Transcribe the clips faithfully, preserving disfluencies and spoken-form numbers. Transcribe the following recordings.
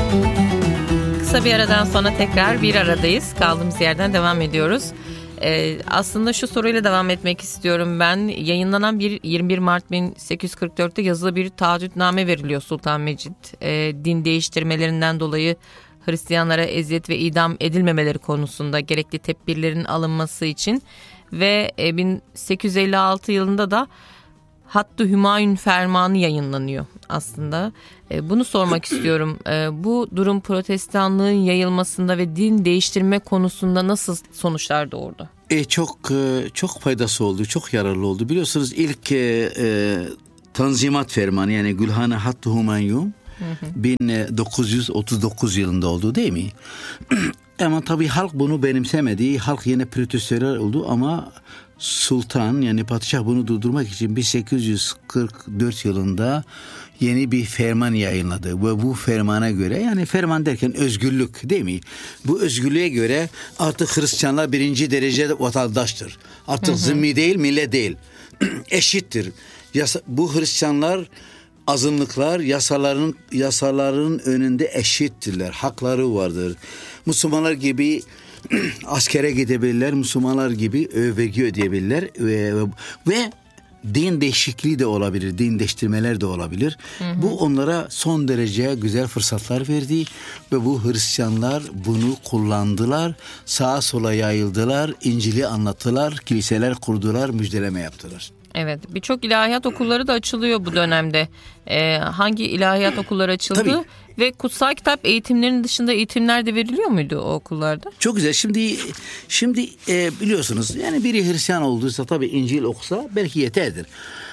Kısa bir aradan sonra tekrar bir aradayız. Kaldığımız yerden devam ediyoruz. Ee, aslında şu soruyla devam etmek istiyorum ben. Yayınlanan bir yirmi bir Mart bin sekiz yüz kırk dörtte yazılı bir taahhütname veriliyor Sultan Mecid. Ee, din değiştirmelerinden dolayı Hristiyanlara eziyet ve idam edilmemeleri konusunda gerekli tedbirlerin alınması için ve e, bin sekiz yüz elli altı yılında da Hattı Hümayun Fermanı yayınlanıyor aslında. E, bunu sormak istiyorum. E, bu durum protestanlığın yayılmasında ve din değiştirme konusunda nasıl sonuçlar doğurdu? E, çok çok faydası oldu, çok yararlı oldu. Biliyorsunuz ilk e, e, Tanzimat Fermanı yani Gülhane Hattı Hümayun bin dokuz yüz otuz dokuz yılında oldu değil mi? Ama tabii halk bunu benimsemedi. Halk yine protestörler oldu ama Sultan yani padişah bunu durdurmak için bin sekiz yüz kırk dört yılında yeni bir ferman yayınladı. Ve bu fermana göre yani ferman derken özgürlük değil mi? Bu özgürlüğe göre artık Hristiyanlar birinci derece vatandaştır. Artık hı hı. zimmi değil, millet değil. Eşittir. Yasa, bu Hristiyanlar azınlıklar yasaların yasaların önünde eşittirler. Hakları vardır. Müslümanlar gibi askere gidebilirler. Müslümanlar gibi vergi ödeyebilirler. Ve, ve din değişikliği de olabilir. Din değiştirmeler de olabilir. Hı hı. Bu onlara son derece güzel fırsatlar verdi. Ve bu Hristiyanlar bunu kullandılar. Sağa sola yayıldılar. İncil'i anlattılar. Kiliseler kurdular. Müjdeleme yaptılar. Evet, birçok ilahiyat okulları da açılıyor bu dönemde. Ee, hangi ilahiyat okulları açıldı? Tabii. Ve kutsal kitap eğitimlerinin dışında eğitimler de veriliyor muydu o okullarda? Çok güzel. Şimdi şimdi e, biliyorsunuz yani biri Hristiyan olduysa tabii İncil okusa belki yeterdir.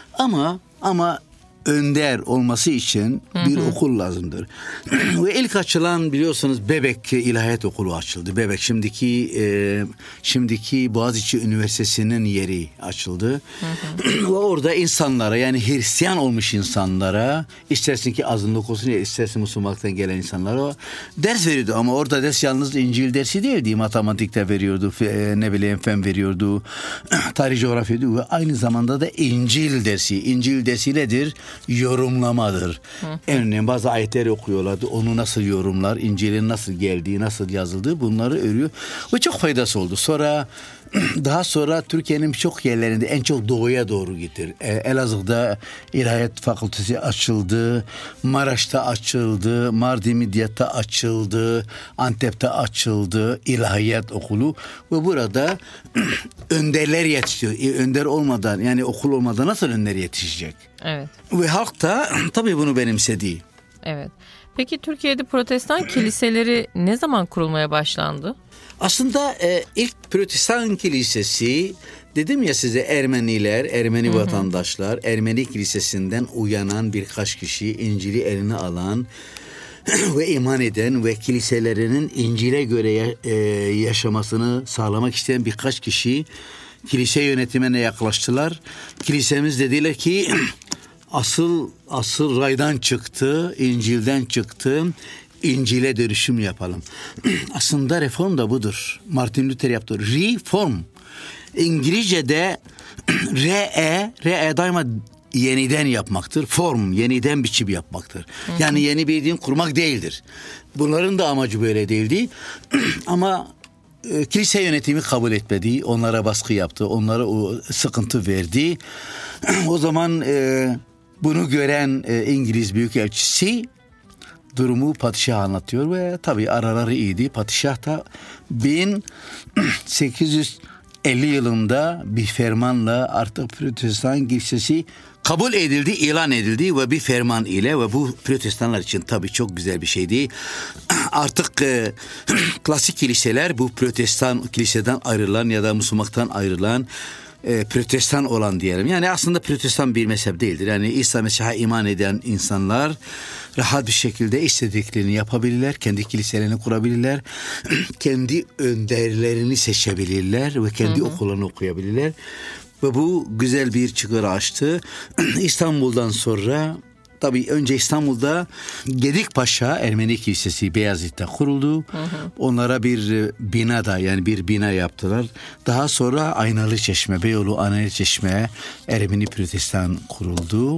Ama ama önder olması için bir hı hı. okul lazımdır. Ve ilk açılan biliyorsunuz Bebek İlahiyat Okulu açıldı. Bebek şimdiki e, şimdiki Boğaziçi Üniversitesi'nin yeri açıldı. Hı hı. Ve orada insanlara yani Hristiyan olmuş insanlara istersin ki azınlık olsun ya istersin Müslümanlıktan gelen insanlara ders veriyordu. Ama orada ders yalnız İncil dersi değildi. Matematikte veriyordu, ne bileyim fen veriyordu, tarih coğrafyaydı ve aynı zamanda da İncil dersi. İncil dersi nedir? Yorumlamadır. Hı hı. En önemli bazı ayetleri okuyorlardı. Onu nasıl yorumlar, İncil'in nasıl geldiği, nasıl yazıldığı bunları örüyor. Ve çok faydası oldu. Sonra daha sonra Türkiye'nin birçok yerlerinde en çok doğuya doğru gitti. Elazığ'da İlahiyat Fakültesi açıldı. Maraş'ta açıldı. Mardin Midyat'ta açıldı. Antep'te açıldı. İlahiyat Okulu. Ve burada önderler yetişiyor. Önder olmadan yani okul olmadan nasıl önder yetişecek? Evet. Ve halk da tabii bunu benimsedi. Evet. Peki Türkiye'de protestan kiliseleri ne zaman kurulmaya başlandı? Aslında e, ilk Protestan kilisesi dedim ya size Ermeniler, Ermeni hı hı. vatandaşlar, Ermeni kilisesinden uyanan birkaç kişi İncil'i eline alan ve iman eden ve kiliselerinin İncil'e göre e, yaşamasını sağlamak isteyen birkaç kişi kilise yönetimine yaklaştılar. Kilisemiz dediler ki asıl asıl raydan çıktı, İncil'den çıktı. İncil'e dönüşüm yapalım. Aslında reform da budur. Martin Luther yaptı. Reform. İngilizce'de re-e, re-e daima yeniden yapmaktır. Form, yeniden biçim yapmaktır. Hı hı. Yani yeni bir din kurmak değildir. Bunların da amacı böyle değildi. Ama e, kilise yönetimi kabul etmedi. Onlara baskı yaptı. Onlara o sıkıntı verdi. O zaman e, bunu gören e, İngiliz Büyükelçisi durumu padişaha anlatıyor ve tabii araları iyiydi. Padişah da bin sekiz yüz elli yılında bir fermanla artık Protestan kilisesi kabul edildi, ilan edildi ve bir ferman ile ve bu Protestanlar için tabii çok güzel bir şeydi. Artık e, klasik kiliseler bu Protestan kiliseden ayrılan ya da Müslümanlıktan ayrılan E, protestan olan diyelim. Yani aslında protestan bir mezhep değildir. Yani İsa Mesih'e iman eden insanlar rahat bir şekilde istediklerini yapabilirler. Kendi kiliselerini kurabilirler. Kendi önderlerini seçebilirler ve kendi hı hı. okullarını okuyabilirler. Ve bu güzel bir çıkar açtı. İstanbul'dan sonra tabii önce İstanbul'da Gedikpaşa Ermeni Kilisesi Beyazıt'ta kuruldu. Hı hı. Onlara bir bina da yani bir bina yaptılar. Daha sonra Aynalı Çeşme, Beyoğlu Aynalı Çeşme Ermeni Protestan kuruldu.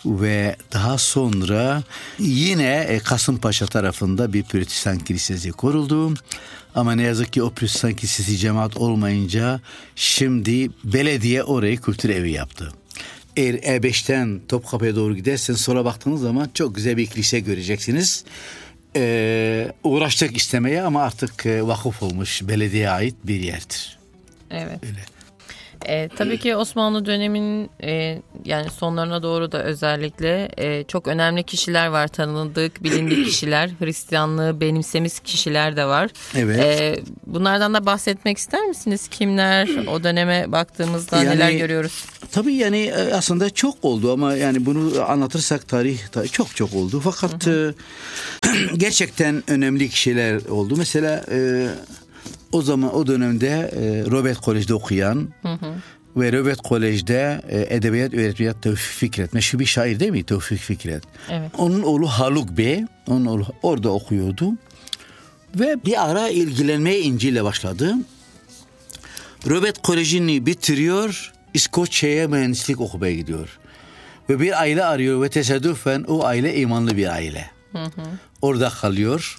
Ve daha sonra yine Kasımpaşa tarafında bir Protestan kilisesi kuruldu. Ama ne yazık ki o Protestan kilisesi cemaat olmayınca şimdi belediye orayı kültür evi yaptı. Eğer E beşten Topkapı'ya doğru gidersen sola baktığınız zaman çok güzel bir kilise göreceksiniz. Ee, uğraştık istemeye ama artık vakıf olmuş, belediyeye ait bir yerdir. Evet. Öyle. E, tabii ki Osmanlı döneminin e, yani sonlarına doğru da özellikle e, çok önemli kişiler var, tanındık, bilindik kişiler, Hristiyanlığı benimsemiş kişiler de var. Evet. E, bunlardan da bahsetmek ister misiniz? Kimler? O döneme baktığımızda yani, neler görüyoruz? Tabii yani aslında çok oldu ama yani bunu anlatırsak tarih, tarih çok çok oldu. Fakat hı hı. E, gerçekten önemli kişiler oldu. Mesela e, o zaman o dönemde e, Robert Kolej'de okuyan hı hı. ve Robert Kolej'de e, edebiyat öğretmeni Tevfik Fikret. Meşhur bir şair değil mi Tevfik Fikret? Evet. Onun oğlu Haluk Bey, onun oğlu orada okuyordu. Ve bir ara ilgilenmeye İncil'le başladı. Robert Kolej'ini bitiriyor, İskoçya'ya mühendislik okumaya gidiyor. Ve bir aile arıyor ve tesadüfen o aile imanlı bir aile. Hı hı. Orada kalıyor.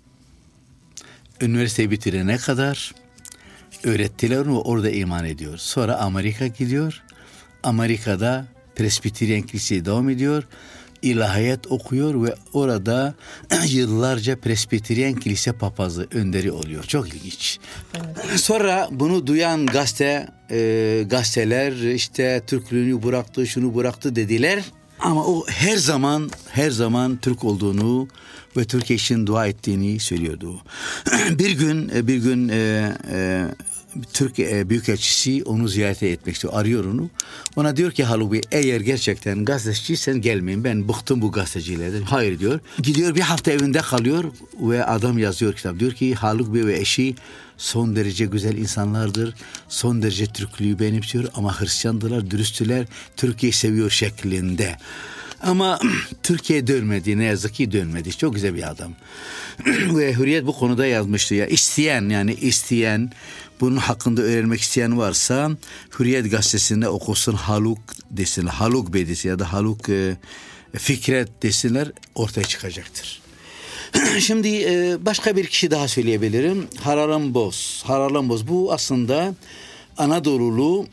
Üniversiteyi bitirene kadar öğrettiler onu, orada iman ediyor. Sonra Amerika gidiyor. Amerika'da Presbiteryen Kilisesi devam ediyor. İlahiyat okuyor ve orada yıllarca Presbiteryen Kilise papazı önderi oluyor. Çok ilginç. Evet. Sonra bunu duyan gazete, e, gazeteler işte Türklüğünü bıraktı, şunu bıraktı dediler. Ama o her zaman her zaman Türk olduğunu ve Türkiye için dua ettiğini söylüyordu. bir gün bir gün e, e, Türkiye Büyükelçisi onu ziyarete etmek istiyor. Arıyor onu. Ona diyor ki Haluk Bey, eğer gerçekten gazeteciysen gelmeyin. Ben bıktım bu gazetecilerden. Hayır diyor. Gidiyor bir hafta evinde kalıyor ve adam yazıyor kitap. Diyor ki Haluk Bey ve eşi son derece güzel insanlardır. Son derece Türklüğü benimsiyor ama Hristiyandılar, dürüsttüler. Türkiye'yi seviyor şeklinde. Ama Türkiye'ye dönmedi, ne yazık ki dönmedi. Çok güzel bir adam. Ve Hürriyet bu konuda yazmıştı ya. İsteyen yani isteyen, bunun hakkında öğrenmek isteyen varsa Hürriyet gazetesinde okusun, Haluk desinler. Haluk Bey desin ya da Haluk e, Fikret desinler, ortaya çıkacaktır. Şimdi e, başka bir kişi daha söyleyebilirim. Hararan Boz. Hararan Boz bu aslında Anadolulu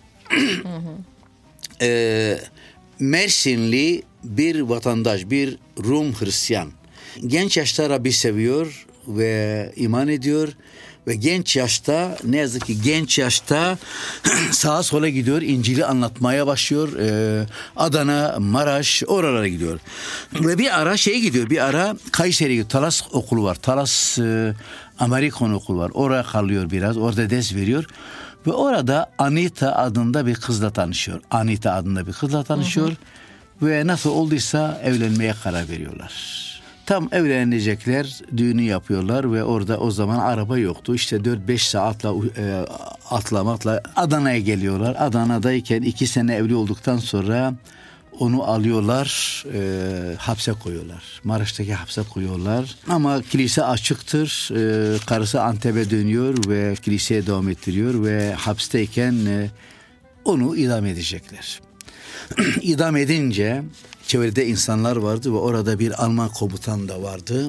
e, Mersinli bir vatandaş, bir Rum Hristiyan. Genç yaşta Rabbi seviyor ve iman ediyor. Ve genç yaşta, ne yazık ki genç yaşta sağa sola gidiyor, İncil'i anlatmaya başlıyor. Ee, Adana, Maraş, oralara gidiyor. Ve bir ara şey gidiyor, bir ara Kayseri'ye gidiyor. Talas okulu var, Talas e, Amerikan okulu var. Oraya kalıyor biraz, orada ders veriyor. Ve orada Anita adında bir kızla tanışıyor. Anita adında bir kızla tanışıyor. Hı hı. Ve nasıl olduysa evlenmeye karar veriyorlar. Tam evlenecekler, düğünü yapıyorlar ve orada o zaman araba yoktu. İşte dört beş saatla e, atlamakla Adana'ya geliyorlar. Adana'dayken iki sene evli olduktan sonra onu alıyorlar, e, hapse koyuyorlar. Maraş'taki hapse koyuyorlar. Ama kilise açıktır. E, karısı Antep'e dönüyor ve kiliseye devam ettiriyor ve hapisteyken e, onu idam edecekler. İdam edince çevrede insanlar vardı ve orada bir Alman komutan da vardı.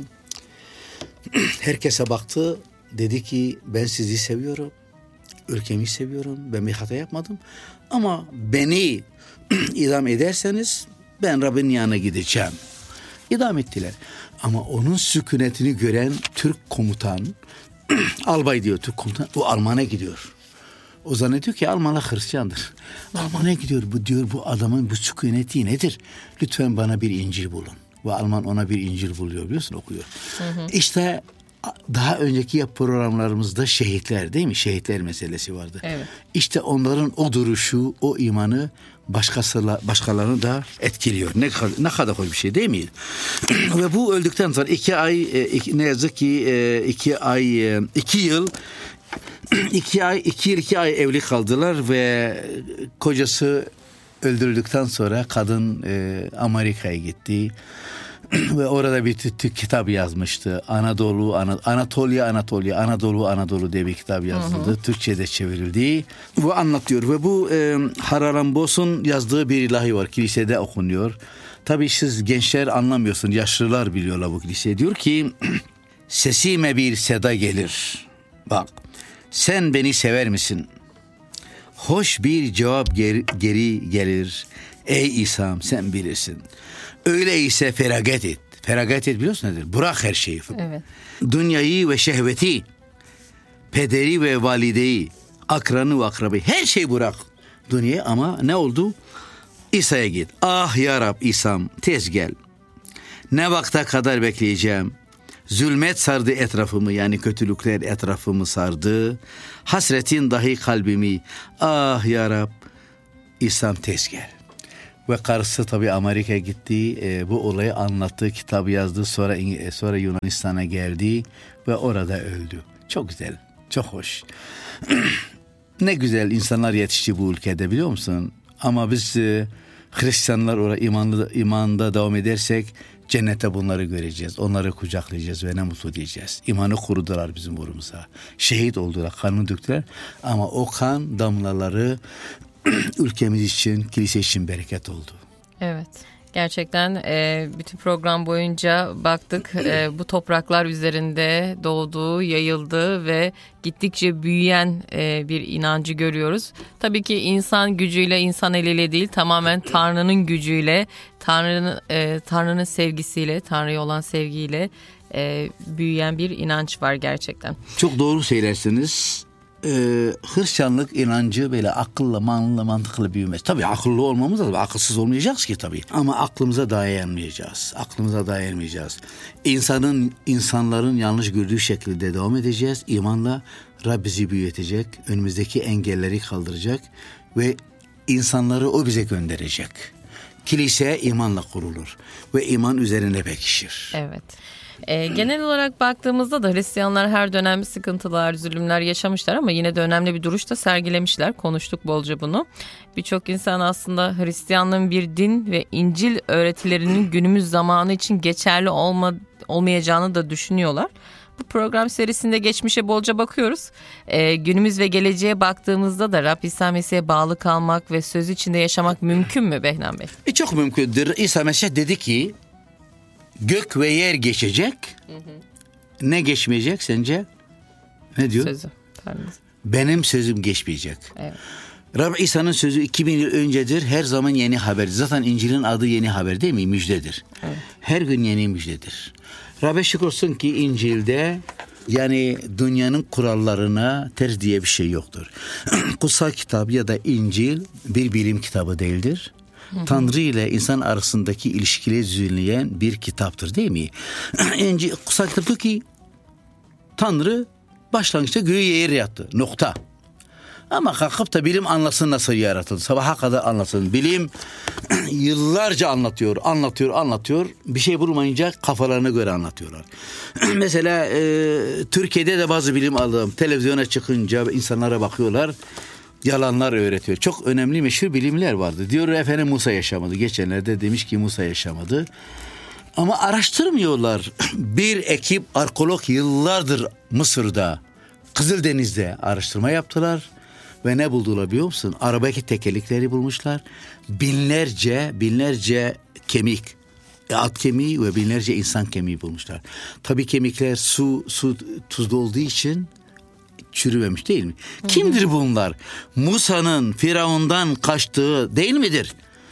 Herkese baktı, dedi ki ben sizi seviyorum, ülkemi seviyorum, ben bir hata yapmadım. Ama beni idam ederseniz ben Rabbin yanına gideceğim. İdam ettiler. Ama onun sükunetini gören Türk komutan, albay diyor Türk komutan, o Alman'a gidiyor. O zannediyor ki Almanlar Hristiyandır. Alman'a gidiyor, bu diyor bu adamın bu sükuneti nedir? Lütfen bana bir İncil bulun. Ve Alman ona bir İncil buluyor, biliyorsun, okuyor. Hı hı. İşte daha önceki programlarımızda şehitler değil mi? Şehitler meselesi vardı. Evet. İşte onların o duruşu, o imanı başkası, başkalarını da etkiliyor. Ne, ne kadar hoş bir şey değil mi? Ve bu öldükten sonra iki ay, iki, ne yazık ki iki ay, iki yıl İki ay, iki yıl iki ay evli kaldılar ve kocası öldürüldükten sonra kadın e, Amerika'ya gitti ve orada bir Türk kitap yazmıştı. Anadolu, Ana, Anatolia, Anatolia, Anadolu, Anadolu diye bir kitap yazıldı. Hı hı. Türkçe'de çevrildi. Bu anlatıyor ve bu e, Hararan Boz'un yazdığı bir ilahi var. Kilisede okunuyor. Tabii siz gençler anlamıyorsun, yaşlılar biliyorlar bu kiliseyi. Diyor ki sesime bir seda gelir. Bak, sen beni sever misin? Hoş bir cevap geri, geri gelir. Ey İsa'm sen bilirsin. Öyleyse feragat et. Feragat et biliyorsun nedir? Bırak her şeyi. Evet. Dünyayı ve şehveti, pederi ve valideyi, akranı ve akrabayı, her şeyi bırak dünyaya. Ama ne oldu? İsa'ya git. Ah ya Rab İsa'm tez gel. Ne vakte kadar bekleyeceğim? Zulmet sardı etrafımı, yani kötülükler etrafımı sardı. Hasretin dahi kalbimi. Ah ya Rab İsa'm tez gel. Ve karısı tabii Amerika'ya gitti. E, bu olayı anlattı, kitabı yazdı. Sonra sonra Yunanistan'a geldi ve orada öldü. Çok güzel, çok hoş. Ne güzel insanlar yetişti bu ülkede, biliyor musun? Ama biz e, Hristiyanlar orada imanlı, imanda devam edersek cennette bunları göreceğiz. Onları kucaklayacağız ve ne mutlu diyeceğiz. İmanı kurudular bizim uğrumuza. Şehit oldular, kanını döktüler. Ama o kan damlaları ülkemiz için, kilise için bereket oldu. Evet. Gerçekten e, bütün program boyunca baktık e, bu topraklar üzerinde doğdu, yayıldı ve gittikçe büyüyen e, bir inancı görüyoruz. Tabii ki insan gücüyle, insan eliyle değil, tamamen Tanrı'nın gücüyle, Tanrı'nın e, Tanrı'nın sevgisiyle, Tanrı'ya olan sevgiyle e, büyüyen bir inanç var gerçekten. Çok doğru söylersiniz. Ee, Hristiyanlık inancı böyle akılla, manlı, mantıklı büyümez. Tabii akıllı olmamız lazım. Akılsız olmayacağız ki tabii. Ama aklımıza dayanmayacağız. Aklımıza dayanmayacağız. İnsanın, insanların yanlış gördüğü şekilde devam edeceğiz. İmanla Rab bizi büyütecek. Önümüzdeki engelleri kaldıracak. Ve insanları o bize gönderecek. Kilise imanla kurulur. Ve iman üzerine pekişir. Evet. E, genel olarak baktığımızda da Hristiyanlar her dönem sıkıntılar, zulümler yaşamışlar ama yine de önemli bir duruş da sergilemişler. Konuştuk bolca bunu. Birçok insan aslında Hristiyanlığın bir din ve İncil öğretilerinin günümüz zamanı için geçerli olma, olmayacağını da düşünüyorlar. Bu program serisinde geçmişe bolca bakıyoruz. E, günümüz ve geleceğe baktığımızda da Rab İsa Mesih'e bağlı kalmak ve söz içinde yaşamak mümkün mü Behram Bey? E çok mümkündür. İsa Mesih dedi ki gök ve yer geçecek. Hı hı. Ne geçmeyecek sence? Ne diyor? Sözü. Pardon. Benim sözüm geçmeyecek. Evet. Rab İsa'nın sözü iki bin yıl öncedir. Her zaman yeni haber. Zaten İncil'in adı yeni haber değil mi? Müjdedir. Evet. Her gün yeni müjdedir. Rab'e şükür olsun ki İncil'de yani dünyanın kurallarına ters diye bir şey yoktur. Kutsal kitap ya da İncil bir bilim kitabı değildir. Tanrı ile insan arasındaki ilişkileri düzenleyen bir kitaptır değil mi? İncil, kutsal kitap diyor ki Tanrı başlangıçta göğü yer yarattı. Nokta. Ama kalkıp da bilim anlasın nasıl yaratıldı. Sabaha kadar anlasın. Bilim yıllarca anlatıyor, anlatıyor, anlatıyor. Bir şey bulmayınca kafalarına göre anlatıyorlar. Mesela e, Türkiye'de de bazı bilim adamı televizyona çıkınca insanlara bakıyorlar. Yalanlar öğretiyor. Çok önemli meşhur bilimler vardı. Diyor efendim Musa yaşamadı. Geçenlerde demiş ki Musa yaşamadı. Ama araştırmıyorlar. Bir ekip arkeolog yıllardır Mısır'da, Kızıldeniz'de araştırma yaptılar. Ve ne buldular biliyor musun? Arabaki tekerlekleri bulmuşlar. Binlerce, binlerce kemik, at kemiği ve binlerce insan kemiği bulmuşlar. Tabii kemikler su, su tuzlu olduğu için çürümemiş değil mi? Hı hı. Kimdir bunlar? Musa'nın Firavun'dan kaçtığı değil midir?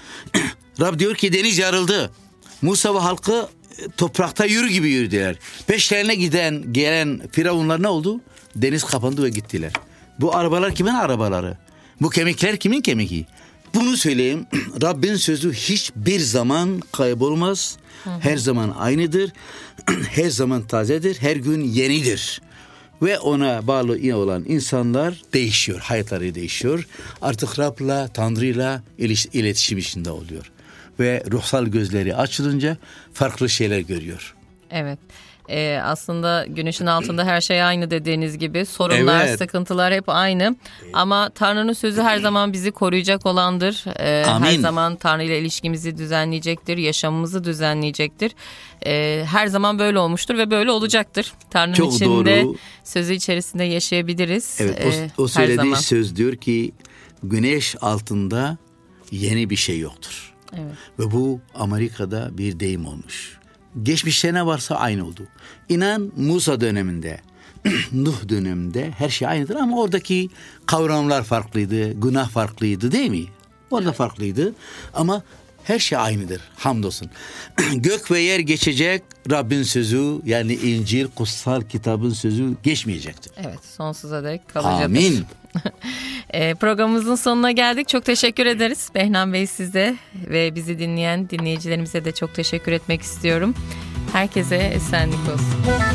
Rab diyor ki deniz yarıldı. Musa ve halkı toprakta yürü gibi yürüdüler. Peşlerine giden gelen Firavunlar ne oldu? Deniz kapandı ve gittiler. Bu arabalar kimin arabaları? Bu kemikler kimin kemiği? Bunu söyleyeyim. Rabbin sözü hiçbir zaman kaybolmaz. Hı hı. Her zaman aynıdır. Her zaman tazedir. Her gün yenidir. Ve ona bağlı olan insanlar değişiyor. Hayatları değişiyor. Artık Rab'la, Tanrı'yla iletişim içinde oluyor. Ve ruhsal gözleri açılınca farklı şeyler görüyor. Evet. Ee, aslında güneşin altında her şey aynı dediğiniz gibi. Sorunlar, evet. Sıkıntılar hep aynı. Ama Tanrı'nın sözü her zaman bizi koruyacak olandır. Ee, her zaman Tanrı ile ilişkimizi düzenleyecektir. Yaşamımızı düzenleyecektir. Ee, her zaman böyle olmuştur ve böyle olacaktır. Tanrı'nın çok içinde, doğru. Sözü içerisinde yaşayabiliriz. Evet, ee, o, o söylediği söz diyor ki güneş altında yeni bir şey yoktur. Evet. Ve bu Amerika'da bir deyim olmuş. Geçmişte ne varsa aynı oldu. İnan Musa döneminde, Nuh döneminde her şey aynıdır ama oradaki kavramlar farklıydı, günah farklıydı değil mi? Orada evet. farklıydı ama her şey aynıdır. Hamdolsun. Gök ve yer geçecek, Rabbin sözü yani İncil, kutsal kitabın sözü geçmeyecektir. Evet, sonsuza dek kalacaktır. Amin. e, programımızın sonuna geldik. Çok teşekkür ederiz Behnan Bey size ve bizi dinleyen dinleyicilerimize de çok teşekkür etmek istiyorum. Herkese esenlik olsun.